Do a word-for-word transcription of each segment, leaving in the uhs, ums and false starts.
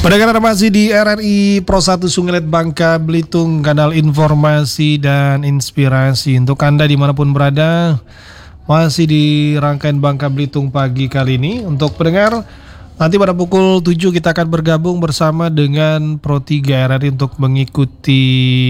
Pendengar masih di R R I Pro satu Sungai Bangka Belitung, kanal informasi dan inspirasi untuk Anda dimanapun berada. Masih di rangkaian Bangka Belitung pagi kali ini. Untuk pendengar, nanti pada pukul tujuh kita akan bergabung bersama dengan Pro tiga R R I untuk mengikuti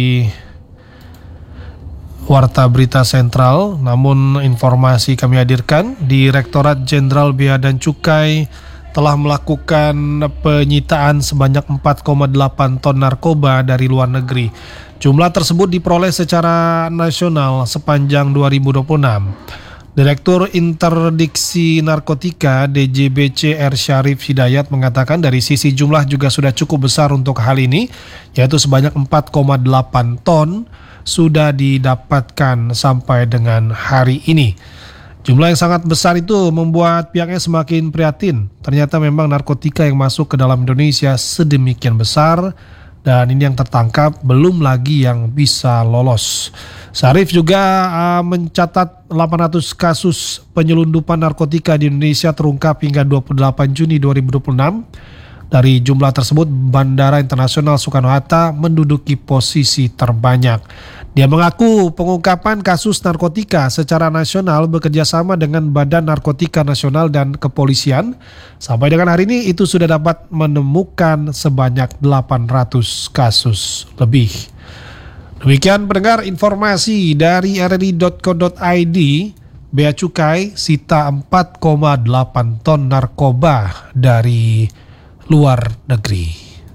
Warta Berita Sentral. Namun informasi kami hadirkan, Direktorat Jenderal Bea dan Cukai telah melakukan penyitaan sebanyak empat koma delapan ton narkoba dari luar negeri. Jumlah tersebut diperoleh secara nasional sepanjang dua ribu dua puluh enam. Direktur Interdiksi Narkotika D J B C R Syarif Hidayat mengatakan dari sisi jumlah juga sudah cukup besar untuk hal ini, yaitu sebanyak empat koma delapan ton sudah didapatkan sampai dengan hari ini. Jumlah yang sangat besar itu membuat pihaknya semakin prihatin. Ternyata memang narkotika yang masuk ke dalam Indonesia sedemikian besar, dan ini yang tertangkap, belum lagi yang bisa lolos. Syarif juga uh, mencatat delapan ratus kasus penyelundupan narkotika di Indonesia terungkap hingga dua puluh delapan Juni dua ribu dua puluh enam. Dari jumlah tersebut, Bandara Internasional Soekarno-Hatta menduduki posisi terbanyak. Dia mengaku pengungkapan kasus narkotika secara nasional bekerjasama dengan Badan Narkotika Nasional dan Kepolisian. Sampai dengan hari ini itu sudah dapat menemukan sebanyak delapan ratus kasus lebih. Demikian pendengar informasi dari r r i dot co dot i d. Bea Cukai sita empat koma delapan ton narkoba dari luar negeri.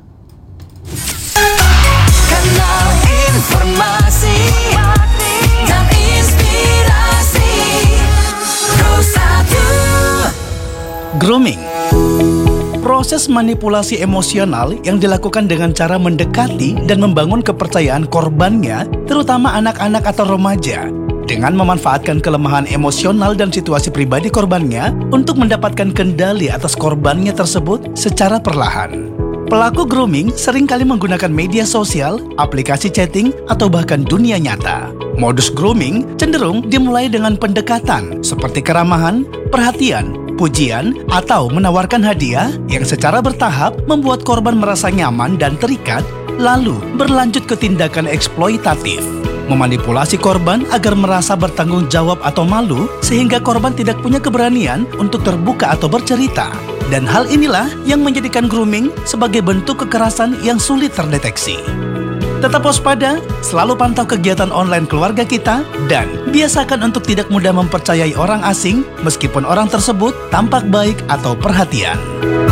Kanal informasi dan inspirasi Pro satu. Grooming, proses manipulasi emosional yang dilakukan dengan cara mendekati dan membangun kepercayaan korbannya, terutama anak-anak atau remaja, dengan memanfaatkan kelemahan emosional dan situasi pribadi korbannya untuk mendapatkan kendali atas korbannya tersebut secara perlahan. Pelaku grooming seringkali menggunakan media sosial, aplikasi chatting, atau bahkan dunia nyata. Modus grooming cenderung dimulai dengan pendekatan seperti keramahan, perhatian, pujian, atau menawarkan hadiah yang secara bertahap membuat korban merasa nyaman dan terikat, lalu berlanjut ke tindakan eksploitatif. Memanipulasi korban agar merasa bertanggung jawab atau malu sehingga korban tidak punya keberanian untuk terbuka atau bercerita. Dan hal inilah yang menjadikan grooming sebagai bentuk kekerasan yang sulit terdeteksi. Tetap waspada, selalu pantau kegiatan online keluarga kita, dan biasakan untuk tidak mudah mempercayai orang asing meskipun orang tersebut tampak baik atau perhatian.